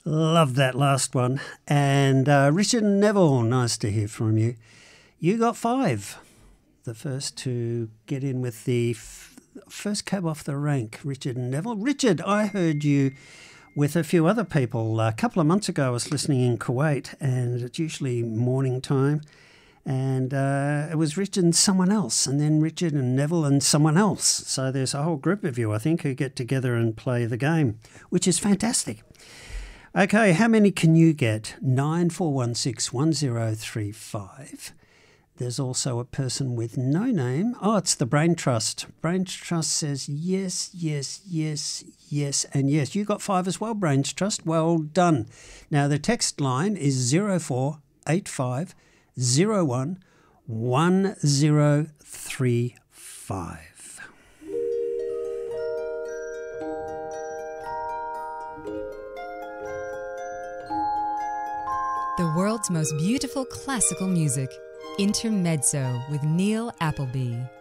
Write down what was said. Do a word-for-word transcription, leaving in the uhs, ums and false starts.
Love that last one. And uh, Richard and Neville, nice to hear from you. You got five. The first to get in with the f- first cab off the rank, Richard and Neville. Richard, I heard you with a few other people. A couple of months ago I was listening in Kuwait, and it's usually morning time. And uh, it was Richard and someone else, and then Richard and Neville and someone else. So there's a whole group of you, I think, who get together and play the game, which is fantastic. Okay, how many can you get? nine four one six one zero three five. There's also a person with no name. Oh, it's the Brain Trust. Brain Trust says yes, yes, yes, yes, and yes. You got five as well, Brain Trust. Well done. Now, the text line is zero four eight five zero one one zero three five. The world's most beautiful classical music. Intermezzo with Neil Appleby.